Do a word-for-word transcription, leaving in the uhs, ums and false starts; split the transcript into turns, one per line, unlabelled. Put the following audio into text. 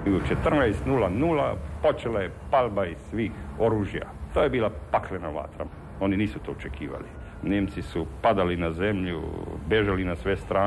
U četrnaest nula nula počela je palba iz svih oružja. To je bila paklena vatra. Oni nisu to očekivali. Nemci su padali na zemlju, bežali na sve strane.